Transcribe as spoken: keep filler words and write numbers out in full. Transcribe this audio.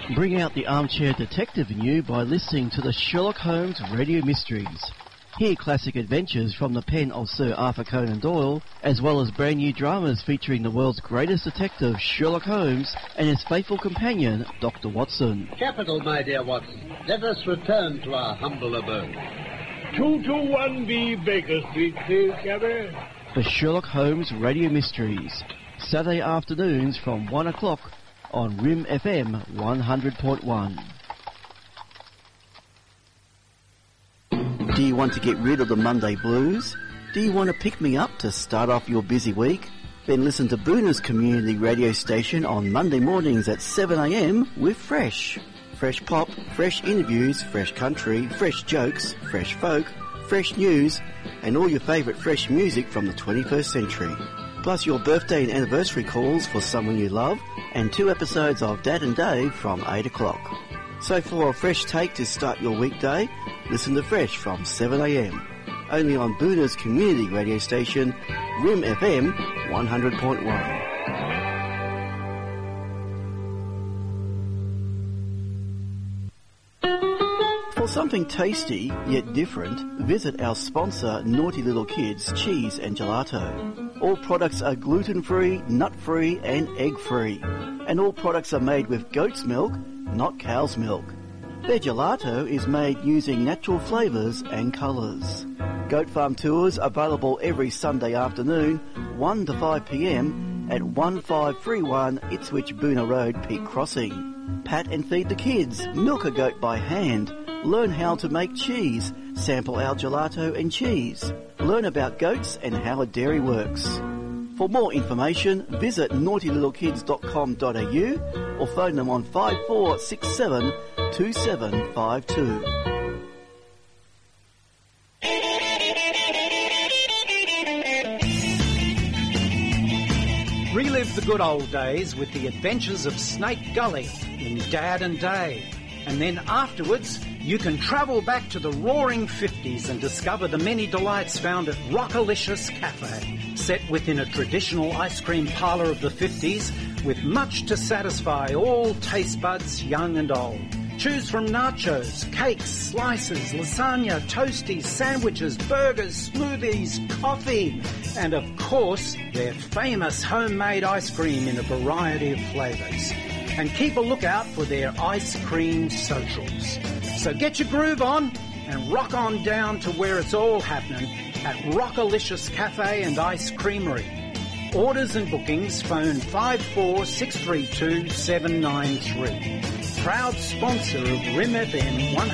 Bring out the armchair detective in you by listening to the Sherlock Holmes Radio Mysteries. Hear classic adventures from the pen of Sir Arthur Conan Doyle, as well as brand new dramas featuring the world's greatest detective, Sherlock Holmes, and his faithful companion, Doctor Watson. Capital, my dear Watson. Let us return to our humble abode. two two one B Baker Street, please, Cabby. The Sherlock Holmes Radio Mysteries, Saturday afternoons from one o'clock on R I M F M one hundred point one. Do you want to get rid of the Monday blues? Do you want to pick me up to start off your busy week? Then listen to Boona's community radio station on Monday mornings at seven a m with Fresh. Fresh pop, fresh interviews, fresh country, fresh jokes, fresh folk, fresh news, and all your favourite fresh music from the twenty-first century. Plus your birthday and anniversary calls for someone you love, and two episodes of Dad and Dave from eight o'clock. So for a fresh take to start your weekday, listen to Fresh from seven a m. Only on Boona's community radio station, R I M F M one hundred point one. For something tasty yet different, visit our sponsor Naughty Little Kids Cheese and Gelato. All products are gluten-free, nut-free and egg-free. And all products are made with goat's milk, not cow's milk. Their gelato is made using natural flavours and colours. Goat Farm tours available every Sunday afternoon, one to five p m at one five three one Ipswich Boona Road, Peak Crossing. Pat and feed the kids, milk a goat by hand, learn how to make cheese, sample our gelato and cheese, learn about goats and how a dairy works. For more information, visit naughty little kids dot com dot a u or phone them on five four six seven two seven five two. Relive the good old days with the adventures of Snake Gully in Dad and Dave. And then afterwards, you can travel back to the roaring fifties and discover the many delights found at Rockalicious Cafe, set within a traditional ice cream parlour of the fifties, with much to satisfy all taste buds, young and old. Choose from nachos, cakes, slices, lasagna, toasties, sandwiches, burgers, smoothies, coffee, and of course, their famous homemade ice cream in a variety of flavours. And keep a lookout for their ice cream socials. So get your groove on and rock on down to where it's all happening at Rockalicious Cafe and Ice Creamery. Orders and bookings phone five four six three two seven nine three. Proud sponsor of R I M F M one